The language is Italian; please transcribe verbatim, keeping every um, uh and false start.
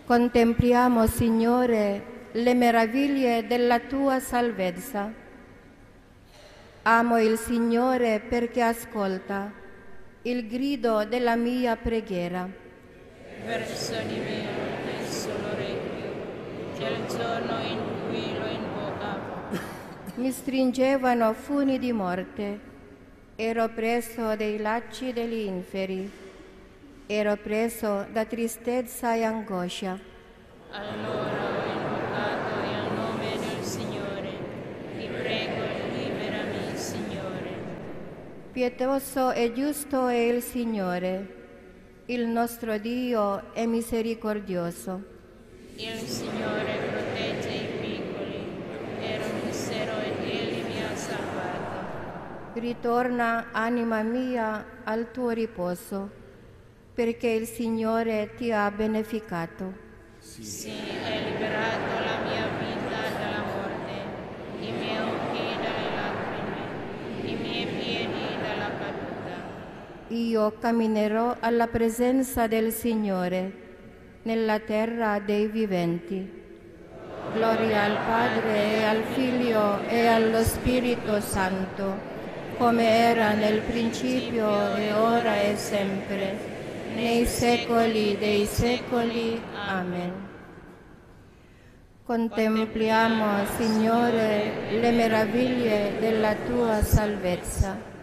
Contempliamo, Signore, le meraviglie della tua salvezza. Amo il Signore perché ascolta il grido della mia preghiera. Verso di me nel solo orecchio, che il giorno in cui lo invocavo. Mi stringevano funi di morte, ero preso dai lacci degli inferi, ero preso da tristezza e angoscia. Allora ho invocato il nome del Signore, ti prego, liberami, Signore. Pietoso e giusto è il Signore, il nostro Dio è misericordioso. Il Signore protegge i piccoli, ero misero ed Egli mi ha salvato. Ritorna, anima mia, al tuo riposo, perché il Signore ti ha beneficato. Sì, hai liberato la mia vita dalla morte, i miei occhi dalle lacrime, i miei piedi dalla caduta. Io camminerò alla presenza del Signore, nella terra dei viventi. Gloria al Padre, e al Figlio e allo Spirito Santo, come era nel principio e ora e sempre, nei secoli dei secoli. Amen. Contempliamo, Signore, le meraviglie della tua salvezza.